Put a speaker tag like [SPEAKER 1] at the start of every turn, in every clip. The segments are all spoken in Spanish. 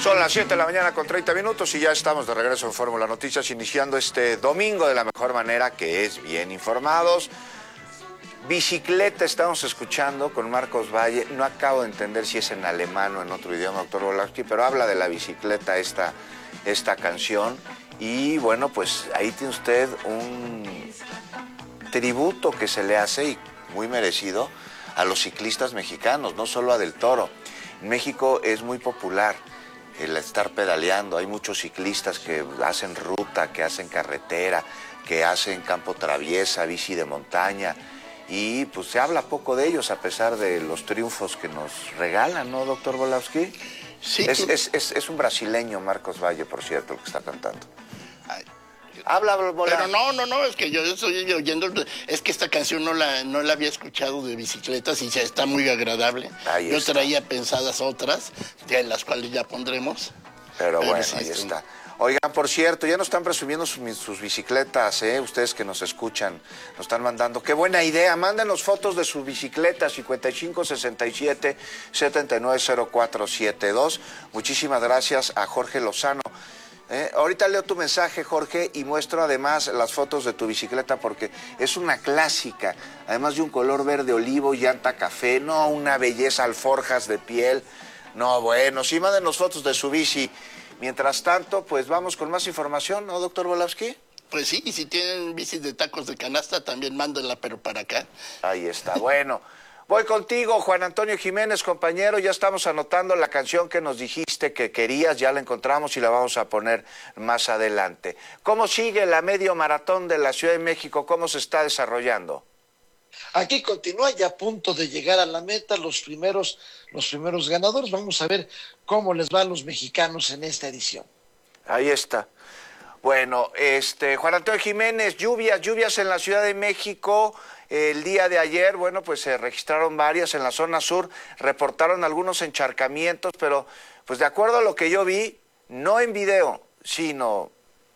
[SPEAKER 1] Son las 7 de la mañana con 30 minutos y ya estamos de regreso en Fórmula Noticias, iniciando este domingo de la mejor manera, que es bien informados. Bicicleta estamos escuchando con Marcos Valle. No acabo de entender si es en alemán o en otro idioma, doctor Volowski, pero habla de la bicicleta esta canción. Y bueno, pues ahí tiene usted un tributo que se le hace, y muy merecido, a los ciclistas mexicanos, no solo a Del Toro. En México es muy popular el estar pedaleando. Hay muchos ciclistas que hacen ruta, que hacen carretera, que hacen campo traviesa, bici de montaña, y pues se habla poco de ellos a pesar de los triunfos que nos regalan, ¿no, doctor Volowski?
[SPEAKER 2] Sí.
[SPEAKER 1] Es un brasileño, Marcos Valle, por cierto, el que está cantando. Habla,
[SPEAKER 2] Pero no, es que yo estoy oyendo, es que esta canción no la había escuchado de bicicletas y ya está muy agradable. Yo traía pensadas otras, de las cuales ya pondremos.
[SPEAKER 1] Pero bueno, sí, ahí está. Oigan, por cierto, ya nos están presumiendo sus bicicletas, ustedes que nos escuchan, nos están mandando. ¡Qué buena idea! Mándenos fotos de sus bicicletas, 5567-790472. Muchísimas gracias a Jorge Lozano. Ahorita leo tu mensaje, Jorge, y muestro además las fotos de tu bicicleta porque es una clásica, además de un color verde olivo, llanta café, no, una belleza, alforjas de piel. No, bueno, sí, mándenos fotos de su bici. Mientras tanto, pues vamos con más información, ¿no, doctor Volowski?
[SPEAKER 2] Pues sí, y si tienen bicis de tacos de canasta, también mándenla, pero para acá.
[SPEAKER 1] Ahí está, bueno. Voy contigo, Juan Antonio Jiménez, compañero. Ya estamos anotando la canción que nos dijiste que querías, ya la encontramos y la vamos a poner más adelante. ¿Cómo sigue la medio maratón de la Ciudad de México? ¿Cómo se está desarrollando?
[SPEAKER 3] Aquí continúa, ya a punto de llegar a la meta, los primeros ganadores. Vamos a ver cómo les va a los mexicanos en esta edición.
[SPEAKER 1] Ahí está. Bueno, Juan Antonio Jiménez, lluvias en la Ciudad de México. El día de ayer, bueno, pues se registraron varias en la zona sur, reportaron algunos encharcamientos, pero pues de acuerdo a lo que yo vi, no en video, sino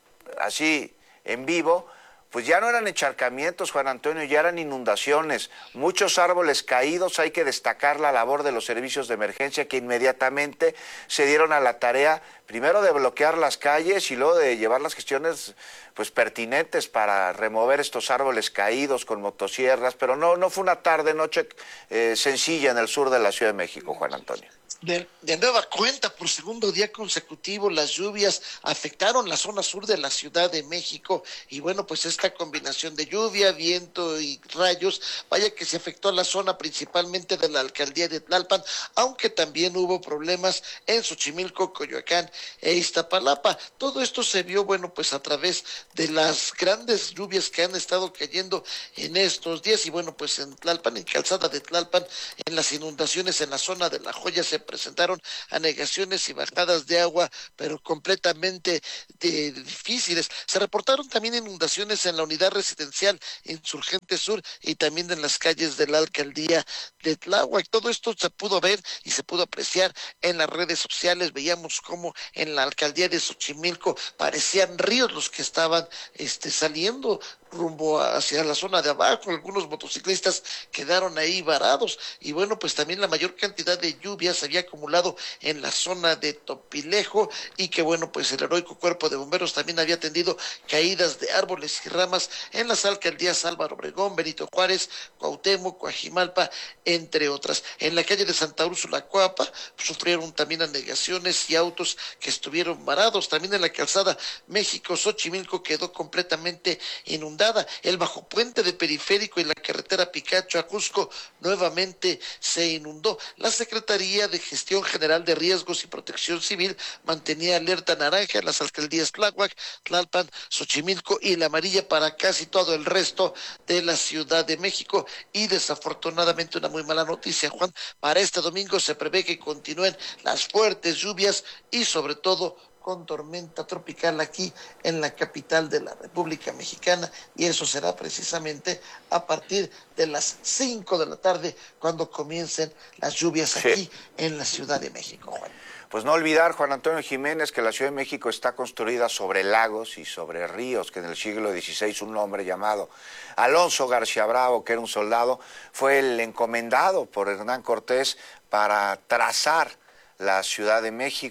[SPEAKER 1] así en vivo, pues ya no eran encharcamientos, Juan Antonio, ya eran inundaciones, muchos árboles caídos. Hay que destacar la labor de los servicios de emergencia que inmediatamente se dieron a la tarea, primero de bloquear las calles y luego de llevar las gestiones pues pertinentes para remover estos árboles caídos con motosierras, pero no fue una noche sencilla en el sur de la Ciudad de México, Juan Antonio.
[SPEAKER 3] De nueva cuenta, por segundo día consecutivo, las lluvias afectaron la zona sur de la Ciudad de México y bueno, pues esta combinación de lluvia, viento y rayos, vaya que se afectó a la zona principalmente de la alcaldía de Tlalpan, aunque también hubo problemas en Xochimilco, Coyoacán e Iztapalapa. Todo esto se vio, bueno, pues a través de las grandes lluvias que han estado cayendo en estos días y bueno, pues en Tlalpan, en Calzada de Tlalpan, en las inundaciones en la zona de La Joya se presentaron anegaciones y bajadas de agua, pero completamente difíciles. Se reportaron también inundaciones en la unidad residencial Insurgente Sur y también en las calles de la alcaldía de Tláhuac. Todo esto se pudo ver y se pudo apreciar en las redes sociales. Veíamos cómo en la alcaldía de Xochimilco parecían ríos los que estaban saliendo rumbo hacia la zona de abajo. Algunos motociclistas quedaron ahí varados y bueno, pues también la mayor cantidad de lluvia se había acumulado en la zona de Topilejo y que bueno, pues el heroico cuerpo de bomberos también había atendido caídas de árboles y ramas en las alcaldías Álvaro Obregón, Benito Juárez, Cuauhtémoc, Coajimalpa, entre otras. En la calle de Santa Úrsula, Coapa, sufrieron también anegaciones y autos que estuvieron varados. También en la calzada México-Xochimilco quedó completamente inundada. El bajopuente de Periférico y la carretera Picacho a Cusco nuevamente se inundó. La Secretaría de Gestión General de Riesgos y Protección Civil mantenía alerta naranja en las alcaldías Tláhuac, Tlalpan, Xochimilco y la amarilla para casi todo el resto de la Ciudad de México. Y desafortunadamente una muy mala noticia, Juan, para este domingo se prevé que continúen las fuertes lluvias y sobre todo con tormenta tropical aquí en la capital de la República Mexicana, y eso será precisamente a partir de las 5 de la tarde cuando comiencen las lluvias aquí en la Ciudad de México, Juan.
[SPEAKER 1] Pues no olvidar, Juan Antonio Jiménez, que la Ciudad de México está construida sobre lagos y sobre ríos, que en el siglo XVI un hombre llamado Alonso García Bravo, que era un soldado, fue el encomendado por Hernán Cortés para trazar la Ciudad de México.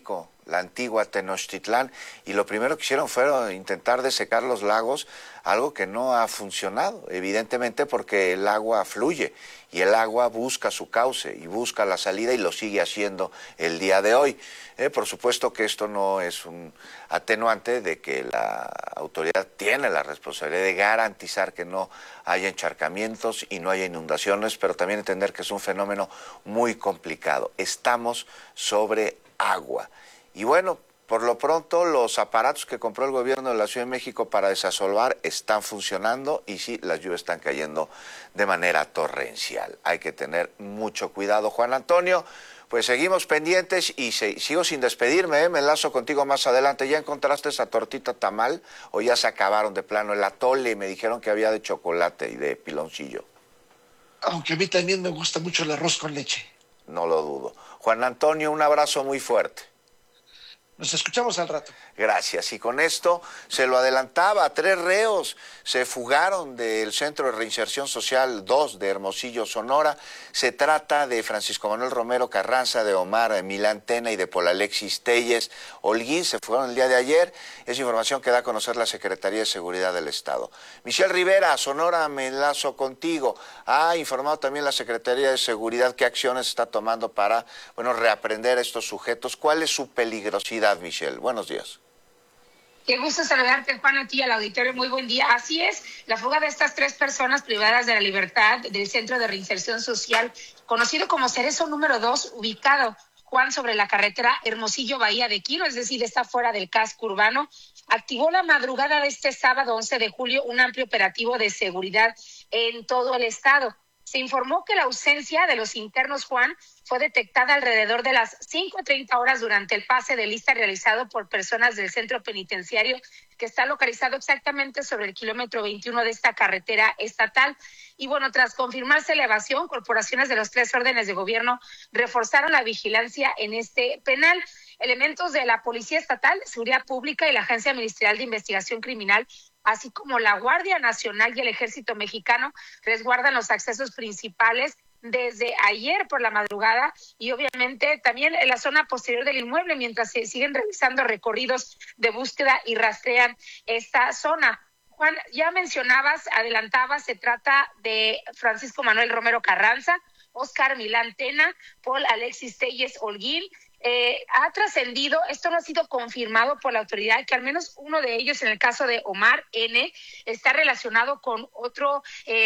[SPEAKER 1] la antigua Tenochtitlán, y lo primero que hicieron fue intentar desecar los lagos, algo que no ha funcionado, evidentemente porque el agua fluye y el agua busca su cauce y busca la salida y lo sigue haciendo el día de hoy. Por supuesto que esto no es un atenuante de que la autoridad tiene la responsabilidad de garantizar que no haya encharcamientos y no haya inundaciones, pero también entender que es un fenómeno muy complicado. Estamos sobre agua. Y bueno, por lo pronto los aparatos que compró el gobierno de la Ciudad de México para desasolvar están funcionando y sí, las lluvias están cayendo de manera torrencial. Hay que tener mucho cuidado, Juan Antonio. Pues seguimos pendientes y sigo sin despedirme, me enlazo contigo más adelante. ¿Ya encontraste esa tortita tamal o ya se acabaron de plano? El atole, me dijeron que había de chocolate y de piloncillo.
[SPEAKER 3] Aunque a mí también me gusta mucho el arroz con leche.
[SPEAKER 1] No lo dudo. Juan Antonio, un abrazo muy fuerte.
[SPEAKER 3] Nos escuchamos al rato.
[SPEAKER 1] Gracias. Y con esto se lo adelantaba, 3 reos se fugaron del Centro de Reinserción Social 2 de Hermosillo, Sonora. Se trata de Francisco Manuel Romero Carranza, de Omar Milán Tena y de Paul Alexis Telles Holguín. Se fugaron el día de ayer. Es información que da a conocer la Secretaría de Seguridad del Estado. Michelle Rivera, Sonora, me enlazo contigo. Ha informado también la Secretaría de Seguridad qué acciones está tomando para, reaprender a estos sujetos. ¿Cuál es su peligrosidad, Michelle? Buenos días.
[SPEAKER 4] Qué gusto saludarte, Juan, a ti y al auditorio. Muy buen día. Así es, la fuga de estas 3 personas privadas de la libertad del Centro de Reinserción Social, conocido como Cerezo número 2, ubicado, Juan, sobre la carretera Hermosillo-Bahía de Quino, es decir, está fuera del casco urbano, activó la madrugada de este sábado 11 de julio un amplio operativo de seguridad en todo el estado. Se informó que la ausencia de los internos, Juan, fue detectada alrededor de las 5:30 horas durante el pase de lista realizado por personas del centro penitenciario que está localizado exactamente sobre el kilómetro 21 de esta carretera estatal. Y bueno, tras confirmarse la evasión, corporaciones de los 3 órdenes de gobierno reforzaron la vigilancia en este penal. Elementos de la Policía Estatal, Seguridad Pública y la Agencia Ministerial de Investigación Criminal, así como la Guardia Nacional y el Ejército Mexicano, resguardan los accesos principales desde ayer por la madrugada y obviamente también en la zona posterior del inmueble, mientras se siguen realizando recorridos de búsqueda y rastrean esta zona. Juan, ya adelantabas, se trata de Francisco Manuel Romero Carranza, Oscar Milán Tena, Paul Alexis Telles Holguín. Ha trascendido, esto no ha sido confirmado por la autoridad, que al menos uno de ellos, en el caso de Omar N., está relacionado con otro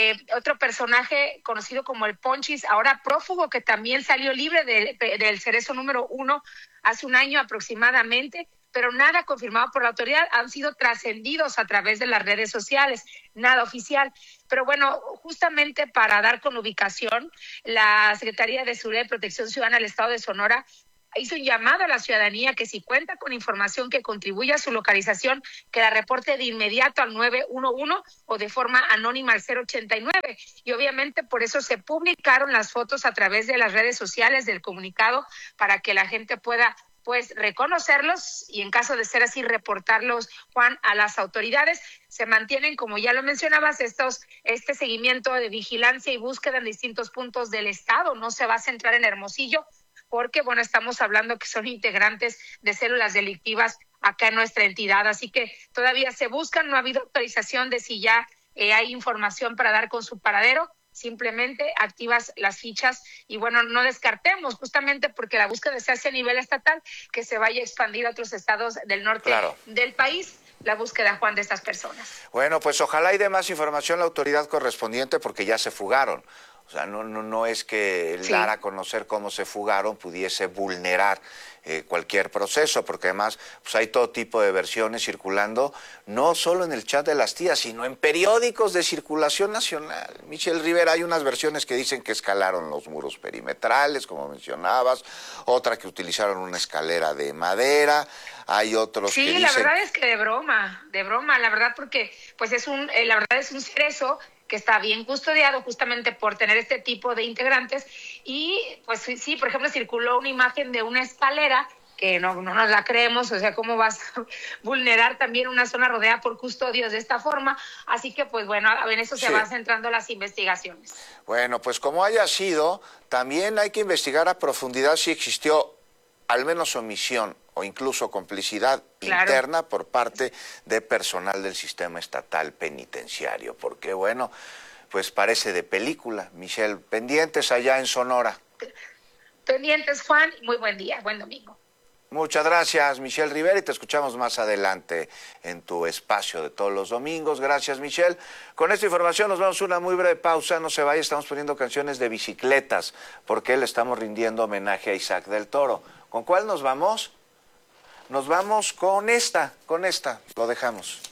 [SPEAKER 4] personaje conocido como el Ponchis, ahora prófugo, que también salió libre del Cerezo número 1 hace un año aproximadamente, pero nada confirmado por la autoridad, han sido trascendidos a través de las redes sociales, nada oficial. Pero bueno, justamente para dar con ubicación, la Secretaría de Seguridad y Protección Ciudadana del Estado de Sonora hizo un llamado a la ciudadanía que si cuenta con información que contribuya a su localización, que la reporte de inmediato al 911 o de forma anónima al 089. Y obviamente por eso se publicaron las fotos a través de las redes sociales del comunicado para que la gente pueda reconocerlos y en caso de ser así reportarlos, Juan, a las autoridades. Se mantienen, como ya lo mencionabas, este seguimiento de vigilancia y búsqueda en distintos puntos del estado. No se va a centrar en Hermosillo, porque, estamos hablando que son integrantes de células delictivas acá en nuestra entidad. Así que todavía se buscan, no ha habido autorización de si ya hay información para dar con su paradero. Simplemente activas las fichas y, no descartemos, justamente porque la búsqueda se hace a nivel estatal, que se vaya a expandir a otros estados del norte del país. La búsqueda, Juan, de estas personas.
[SPEAKER 1] Bueno, pues ojalá y dé más información la autoridad correspondiente porque ya se fugaron. O sea, no es que el dar a conocer cómo se fugaron pudiese vulnerar cualquier proceso, porque además hay todo tipo de versiones circulando, no solo en el chat de las tías, sino en periódicos de circulación nacional. Michelle Rivera, hay unas versiones que dicen que escalaron los muros perimetrales, como mencionabas, otra que utilizaron una escalera de madera, hay otros que dicen...
[SPEAKER 4] Sí, la verdad es que de broma, la verdad, porque la verdad es un cerezo que está bien custodiado justamente por tener este tipo de integrantes y sí, por ejemplo, circuló una imagen de una escalera que no nos la creemos, o sea, ¿cómo vas a vulnerar también una zona rodeada por custodios de esta forma? Así que, en eso se van centrando las investigaciones.
[SPEAKER 1] Bueno, pues como haya sido, también hay que investigar a profundidad si existió al menos omisión o incluso complicidad interna por parte de personal del sistema estatal penitenciario, porque bueno, pues parece de película. Michelle, pendientes allá en Sonora.
[SPEAKER 4] Pendientes, Juan, y muy buen día, buen domingo.
[SPEAKER 1] Muchas gracias, Michelle Rivera, y te escuchamos más adelante en tu espacio de todos los domingos. Gracias, Michelle. Con esta información nos vamos a una muy breve pausa. No se vaya, estamos poniendo canciones de bicicletas, porque le estamos rindiendo homenaje a Isaac del Toro. ¿Con cuál nos vamos? Nos vamos con esta, lo dejamos.